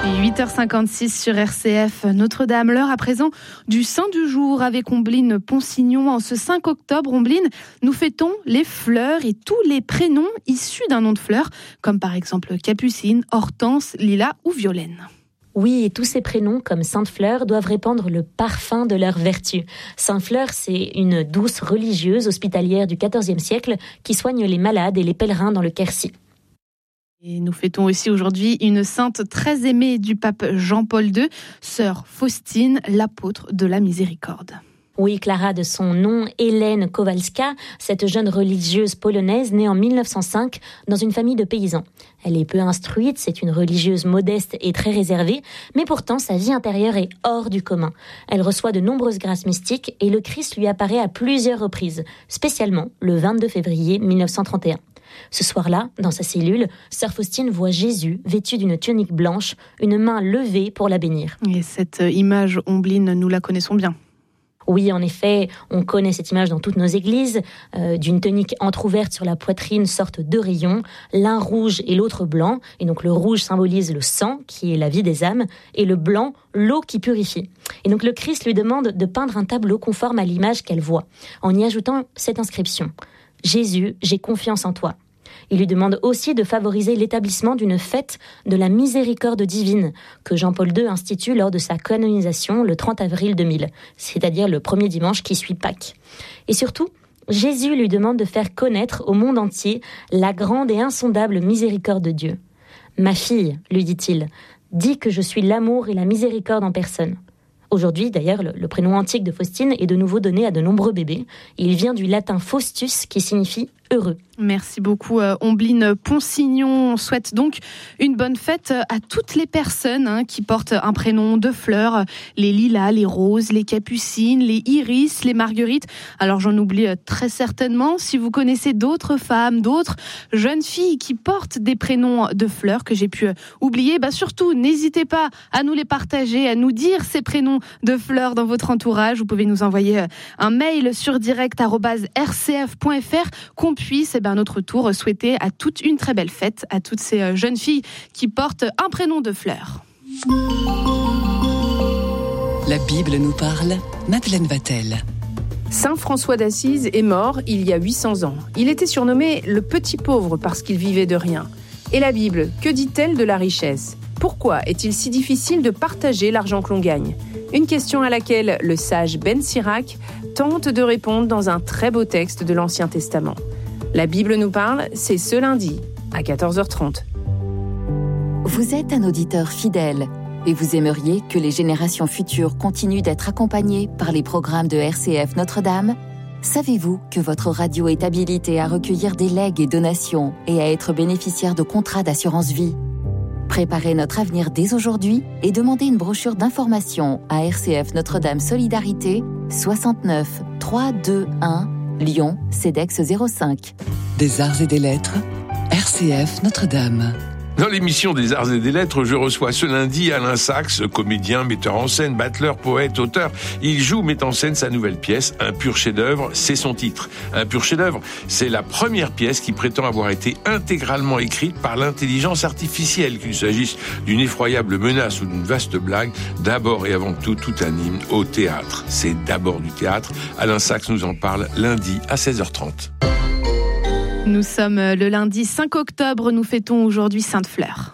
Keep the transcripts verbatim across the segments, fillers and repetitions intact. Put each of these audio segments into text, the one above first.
huit heures cinquante-six sur R C F Notre-Dame. L'heure à présent du Saint du jour avec Ombline Ponsignon. En ce cinq octobre, Ombline, nous fêtons les fleurs et tous les prénoms issus d'un nom de fleur, comme par exemple Capucine, Hortense, Lila ou Violaine. Oui, et tous ces prénoms, comme Sainte Fleur, doivent répandre le parfum de leur vertu. Sainte Fleur, c'est une douce religieuse hospitalière du quatorzième siècle qui soigne les malades et les pèlerins dans le Quercy. Et nous fêtons aussi aujourd'hui une sainte très aimée du pape Jean-Paul deux, sœur Faustine, l'apôtre de la miséricorde. Oui, Clara, de son nom, Hélène Kowalska, cette jeune religieuse polonaise née en mille neuf cent cinq dans une famille de paysans. Elle est peu instruite, c'est une religieuse modeste et très réservée, mais pourtant sa vie intérieure est hors du commun. Elle reçoit de nombreuses grâces mystiques et le Christ lui apparaît à plusieurs reprises, spécialement le vingt-deux février mille neuf cent trente et un. Ce soir-là, dans sa cellule, sœur Faustine voit Jésus vêtu d'une tunique blanche, une main levée pour la bénir. Et cette image, Ombline, nous la connaissons bien. Oui, en effet, on connaît cette image dans toutes nos églises. Euh, d'une tunique entrouverte sur la poitrine sortent deux rayons, l'un rouge et l'autre blanc. Et donc le rouge symbolise le sang, qui est la vie des âmes, et le blanc, l'eau qui purifie. Et donc le Christ lui demande de peindre un tableau conforme à l'image qu'elle voit, en y ajoutant cette inscription. « Jésus, j'ai confiance en toi ». Il lui demande aussi de favoriser l'établissement d'une fête de la miséricorde divine que Jean-Paul deux institue lors de sa canonisation le trente avril deux mille, c'est-à-dire le premier dimanche qui suit Pâques. Et surtout, Jésus lui demande de faire connaître au monde entier la grande et insondable miséricorde de Dieu. « Ma fille, lui dit-il, dis que je suis l'amour et la miséricorde en personne. » Aujourd'hui, d'ailleurs, le, le prénom antique de Faustine est de nouveau donné à de nombreux bébés. Il vient du latin Faustus, qui signifie heureux. Merci beaucoup, euh, Ombline Ponsignon. On souhaite donc une bonne fête à toutes les personnes hein, qui portent un prénom de fleurs. Les lilas, les roses, les capucines, les iris, les marguerites. Alors j'en oublie très certainement. Si vous connaissez d'autres femmes, d'autres jeunes filles qui portent des prénoms de fleurs que j'ai pu oublier, bah surtout, n'hésitez pas à nous les partager, à nous dire ces prénoms de fleurs dans votre entourage. Vous pouvez nous envoyer un mail sur direct arobase r c f point f r qu'on puisse eh ben, à notre tour souhaiter à toute une très belle fête à toutes ces jeunes filles qui portent un prénom de fleurs. La Bible nous parle, Madeleine Vatel. Saint François d'Assise est mort il y a huit cents ans. Il était surnommé le petit pauvre parce qu'il vivait de rien. Et la Bible, que dit-elle de la richesse ? Pourquoi est-il si difficile de partager l'argent que l'on gagne ? Une question à laquelle le sage Ben Sirac tente de répondre dans un très beau texte de l'Ancien Testament. La Bible nous parle, c'est ce lundi, à quatorze heures trente. Vous êtes un auditeur fidèle et vous aimeriez que les générations futures continuent d'être accompagnées par les programmes de R C F Notre-Dame ? Savez-vous que votre radio est habilitée à recueillir des legs et donations et à être bénéficiaire de contrats d'assurance vie ? Préparez notre avenir dès aujourd'hui et demandez une brochure d'information à R C F Notre-Dame Solidarité, soixante-neuf trois cent vingt-et-un, Lyon, CEDEX zéro cinq. Des arts et des lettres, R C F Notre-Dame. Dans l'émission des Arts et des Lettres, je reçois ce lundi Alain Sachs, comédien, metteur en scène, battleur, poète, auteur. Il joue, met en scène sa nouvelle pièce, Un pur chef-d'œuvre, c'est son titre. Un pur chef-d'œuvre, c'est la première pièce qui prétend avoir été intégralement écrite par l'intelligence artificielle, qu'il s'agisse d'une effroyable menace ou d'une vaste blague. D'abord et avant tout, tout un hymne au théâtre. C'est d'abord du théâtre. Alain Sachs nous en parle lundi à seize heures trente. Nous sommes le lundi cinq octobre, nous fêtons aujourd'hui Sainte Fleur.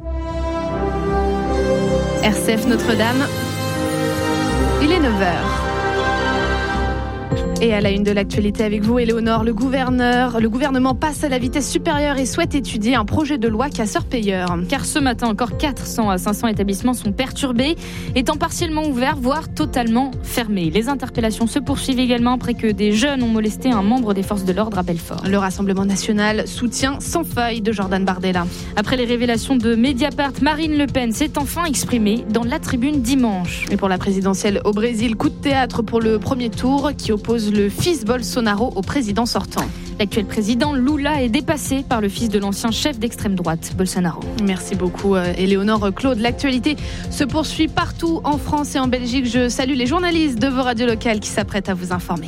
R C F Notre-Dame, il est neuf heures. Et à la une de l'actualité avec vous, Éléonore, le gouverneur, le gouvernement passe à la vitesse supérieure et souhaite étudier un projet de loi casseur-payeur. Car ce matin, encore quatre cents à cinq cents établissements sont perturbés, étant partiellement ouverts, voire totalement fermés. Les interpellations se poursuivent également après que des jeunes ont molesté un membre des forces de l'ordre à Belfort. Le Rassemblement national soutient sans faille de Jordan Bardella. Après les révélations de Mediapart, Marine Le Pen s'est enfin exprimée dans la tribune dimanche. Et pour la présidentielle au Brésil, coup de théâtre pour le premier tour qui oppose le fils Bolsonaro au président sortant. L'actuel président Lula est dépassé par le fils de l'ancien chef d'extrême droite, Bolsonaro. Merci beaucoup, Éléonore. Claude, l'actualité se poursuit partout en France et en Belgique. Je salue les journalistes de vos radios locales qui s'apprêtent à vous informer.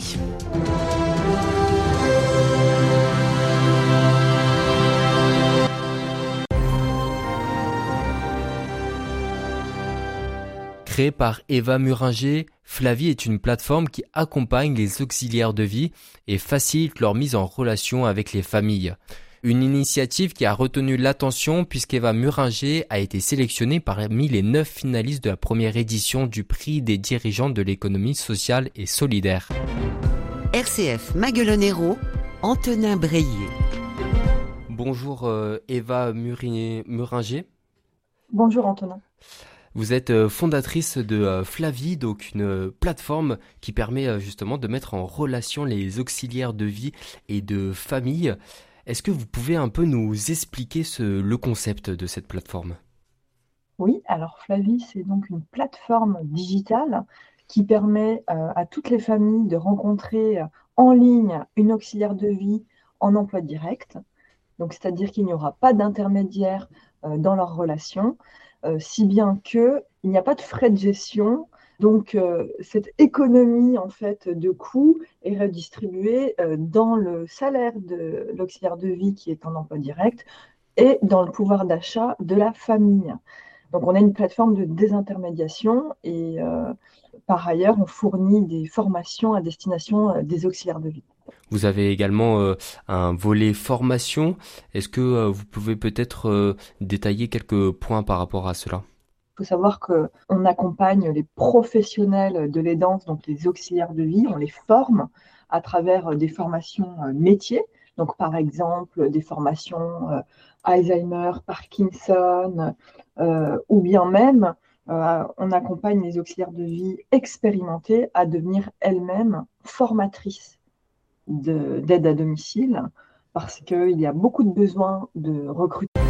Créée par Eva Muringer, Flavie est une plateforme qui accompagne les auxiliaires de vie et facilite leur mise en relation avec les familles. Une initiative qui a retenu l'attention puisqu'Eva Muringer a été sélectionnée parmi les neuf finalistes de la première édition du prix des dirigeants de l'économie sociale et solidaire. R C F Maguelonero, Antonin Breillet. Bonjour euh, Eva Muringer. Bonjour Antonin. Vous êtes fondatrice de Flavie, donc une plateforme qui permet justement de mettre en relation les auxiliaires de vie et de famille. Est-ce que vous pouvez un peu nous expliquer ce, le concept de cette plateforme ? Oui, alors Flavie, c'est donc une plateforme digitale qui permet euh, à toutes les familles de rencontrer en ligne une auxiliaire de vie en emploi direct. Donc, c'est-à-dire qu'il n'y aura pas d'intermédiaire euh, dans leur relation. Euh, si bien qu'il n'y a pas de frais de gestion. Donc, euh, cette économie en fait, de coûts est redistribuée euh, dans le salaire de l'auxiliaire de vie qui est en emploi direct et dans le pouvoir d'achat de la famille. Donc, on a une plateforme de désintermédiation et euh, par ailleurs, on fournit des formations à destination euh, des auxiliaires de vie. Vous avez également euh, un volet formation. Est-ce que euh, vous pouvez peut-être euh, détailler quelques points par rapport à cela ? Il faut savoir qu'on accompagne les professionnels de l'aidance, donc les auxiliaires de vie, on les forme à travers des formations euh, métiers. Donc par exemple des formations euh, Alzheimer, Parkinson, euh, ou bien même euh, on accompagne les auxiliaires de vie expérimentés à devenir elles-mêmes formatrices De, d'aide à domicile parce qu'il y a beaucoup de besoins de recrutement.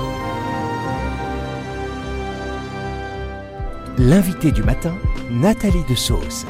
L'invité du matin, Nathalie de Sauce.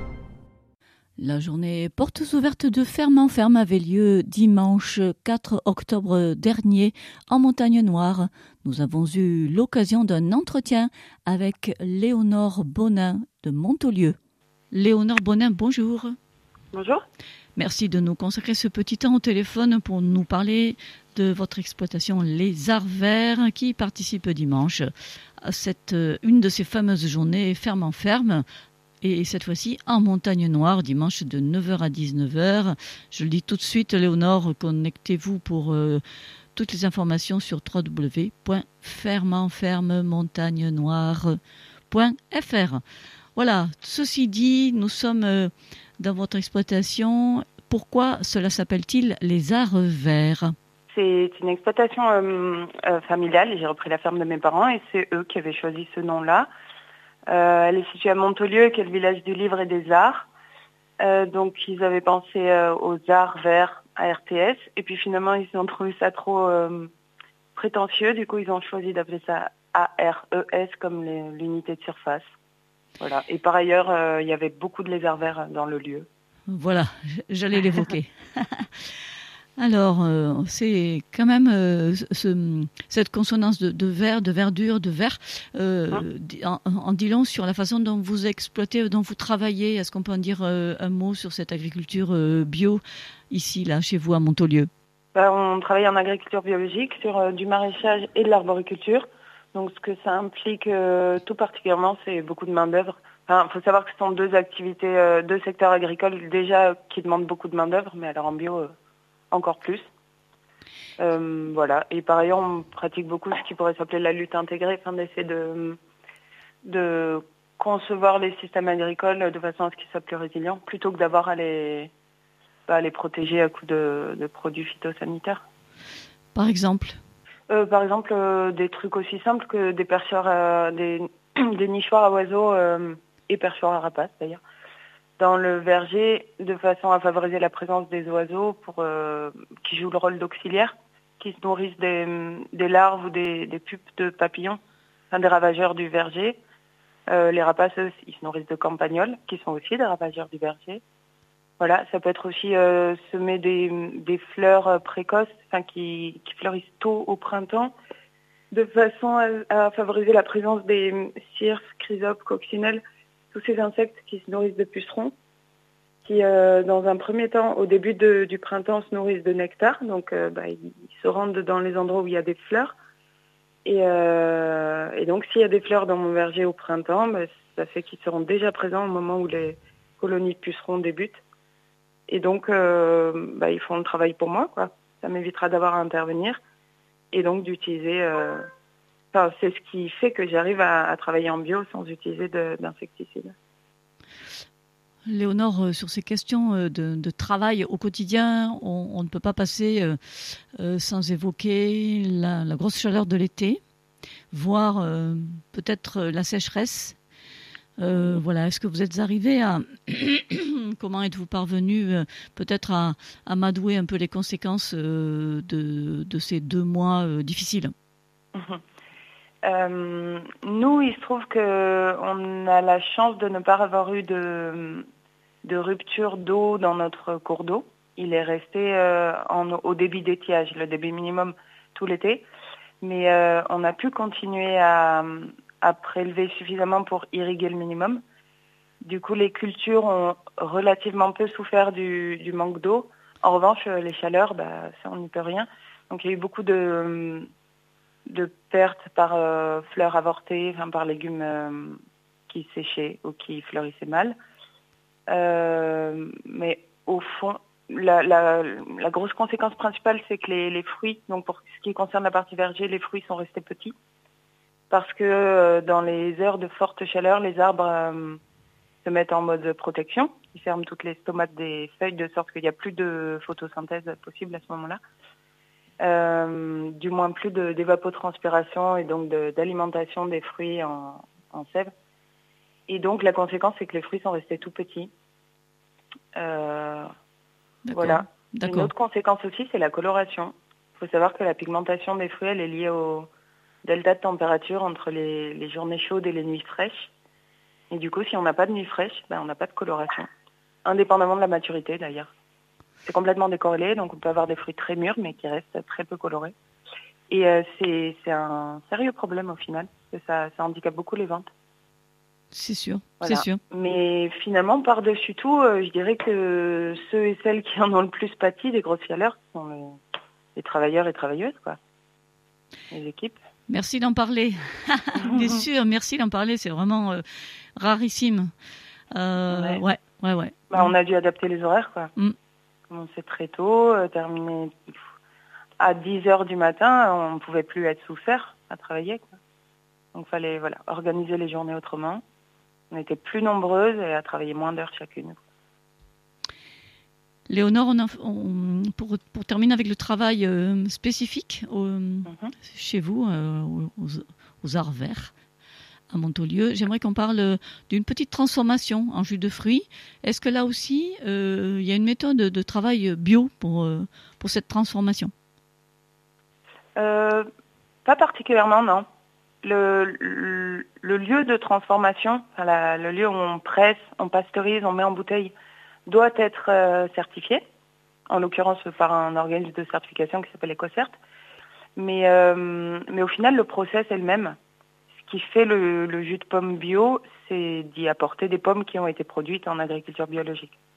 La journée portes ouvertes de Ferme en Ferme avait lieu dimanche quatre octobre dernier en Montagne Noire. Nous avons eu l'occasion d'un entretien avec Léonore Bonin de Montaulieu. Léonore Bonin, bonjour. Bonjour. Merci de nous consacrer ce petit temps au téléphone pour nous parler de votre exploitation Les Arts Verts qui participe dimanche à cette, une de ces fameuses journées Ferme en Ferme et cette fois-ci en Montagne Noire, dimanche de neuf heures à dix-neuf heures. Je le dis tout de suite, Léonore, connectez-vous pour euh, toutes les informations sur w w w point ferme en ferme montagne noire point f r. Voilà, ceci dit, nous sommes... Euh, dans votre exploitation, pourquoi cela s'appelle-t-il les Arts Verts ? C'est une exploitation euh, euh, familiale, j'ai repris la ferme de mes parents et c'est eux qui avaient choisi ce nom-là. Euh, elle est située à Montaulieu, qui est le village du livre et des arts. Euh, donc ils avaient pensé euh, aux Arts Verts à R T S et puis finalement ils ont trouvé ça trop euh, prétentieux, du coup ils ont choisi d'appeler ça A R E S comme les, l'unité de surface. Voilà. Et par ailleurs, euh, il y avait beaucoup de lézards verts dans le lieu. Voilà, j'allais l'évoquer. Alors, euh, c'est quand même euh, ce, cette consonance de, de vert, de verdure, de vert, euh, en, en dit long sur la façon dont vous exploitez, dont vous travaillez. Est-ce qu'on peut en dire euh, un mot sur cette agriculture euh, bio, ici, là, chez vous, à Montaulieu ? Ben, on travaille en agriculture biologique, sur euh, du maraîchage et de l'arboriculture. Donc ce que ça implique euh, tout particulièrement, c'est beaucoup de main-d'œuvre. Enfin, il faut savoir que ce sont deux activités, euh, deux secteurs agricoles déjà qui demandent beaucoup de main-d'œuvre, mais alors en bio, euh, encore plus. Euh, voilà. Et par ailleurs, on pratique beaucoup ce qui pourrait s'appeler la lutte intégrée, afin d'essayer de, de concevoir les systèmes agricoles de façon à ce qu'ils soient plus résilients, plutôt que d'avoir à les, à les protéger à coup de, de produits phytosanitaires. Par exemple Euh, par exemple, euh, des trucs aussi simples que des perchoirs, à, des, des nichoirs à oiseaux euh, et perchoirs à rapaces d'ailleurs, dans le verger, de façon à favoriser la présence des oiseaux pour, euh, qui jouent le rôle d'auxiliaires, qui se nourrissent des, des larves ou des, des pupes de papillons, enfin des ravageurs du verger. Euh, les rapaces, eux, ils se nourrissent de campagnols, qui sont aussi des ravageurs du verger. Voilà, ça peut être aussi euh, semer des, des fleurs euh, précoces, enfin qui, qui fleurissent tôt au printemps, de façon à, à favoriser la présence des cirques, chrysopes, coccinelles, tous ces insectes qui se nourrissent de pucerons, qui euh, dans un premier temps, au début de, du printemps, se nourrissent de nectar, donc euh, bah, ils, ils se rendent dans les endroits où il y a des fleurs, et, euh, euh, et donc, s'il y a des fleurs dans mon verger au printemps, bah, ça fait qu'ils seront déjà présents au moment où les colonies de pucerons débutent. Et donc, euh, bah, ils font le travail pour moi, quoi. Ça m'évitera d'avoir à intervenir et donc d'utiliser... Euh, enfin, c'est ce qui fait que j'arrive à, à travailler en bio sans utiliser de, d'insecticides. Léonore, euh, sur ces questions euh, de, de travail au quotidien, on, on ne peut pas passer euh, euh, sans évoquer la, la grosse chaleur de l'été, voire euh, peut-être la sécheresse. Euh, voilà, est-ce que vous êtes arrivé à comment êtes-vous parvenu euh, peut-être à, à m'adouer un peu les conséquences euh, de, de ces deux mois euh, difficiles? euh, Nous, il se trouve que on a la chance de ne pas avoir eu de, de rupture d'eau dans notre cours d'eau. Il est resté euh, en, au débit d'étiage, le débit minimum tout l'été, mais euh, on a pu continuer à à prélever suffisamment pour irriguer le minimum. Du coup, les cultures ont relativement peu souffert du, du manque d'eau. En revanche, les chaleurs, bah, ça, on n'y peut rien. Donc, il y a eu beaucoup de, de pertes par euh, fleurs avortées, enfin, par légumes euh, qui séchaient ou qui fleurissaient mal. Euh, mais au fond, la, la, la grosse conséquence principale, c'est que les, les fruits, donc pour ce qui concerne la partie verger, les fruits sont restés petits. Parce que euh, dans les heures de forte chaleur, les arbres euh, se mettent en mode protection. Ils ferment toutes les stomates des feuilles de sorte qu'il n'y a plus de photosynthèse possible à ce moment-là. Euh, du moins plus de, d'évapotranspiration et donc de, d'alimentation des fruits en, en sève. Et donc la conséquence, c'est que les fruits sont restés tout petits. Euh, D'accord. Voilà. D'accord. Une autre conséquence aussi, c'est la coloration. Il faut savoir que la pigmentation des fruits, elle est liée au delta de température entre les, les journées chaudes et les nuits fraîches. Et du coup, si on n'a pas de nuit fraîche, ben, on n'a pas de coloration. Indépendamment de la maturité, d'ailleurs. C'est complètement décorrélé, donc on peut avoir des fruits très mûrs, mais qui restent très peu colorés. Et euh, c'est, c'est un sérieux problème au final, parce que ça, ça handicape beaucoup les ventes. C'est sûr, Voilà. c'est sûr. Mais finalement, par-dessus tout, euh, je dirais que ceux et celles qui en ont le plus pâti des grosses chaleurs sont les, les travailleurs et travailleuses, quoi. Les équipes. Merci d'en parler. Bien sûr, merci d'en parler. C'est vraiment euh, rarissime. Euh, ouais, ouais, ouais. ouais. Bah, on a dû adapter les horaires, quoi. Mm. Commencer très tôt, euh, terminer à dix heures du matin, on ne pouvait plus être sous serre à travailler, quoi. Donc il fallait voilà, organiser les journées autrement. On était plus nombreuses et à travailler moins d'heures chacune. Léonore, on a, on, pour, pour terminer avec le travail euh, spécifique au, mm-hmm. chez vous, euh, aux, aux Arts Verts, à Montaulieu, j'aimerais qu'on parle d'une petite transformation en jus de fruits. Est-ce que là aussi, euh, il y a une méthode de travail bio pour, euh, pour cette transformation? euh, Pas particulièrement, non. Le, le, le lieu de transformation, enfin la, le lieu où on presse, on pasteurise, on met en bouteille, doit être euh, certifié, en l'occurrence par un organisme de certification qui s'appelle EcoCert. Mais, euh, mais au final, le process est le même. Ce qui fait le, le jus de pomme bio, c'est d'y apporter des pommes qui ont été produites en agriculture biologique.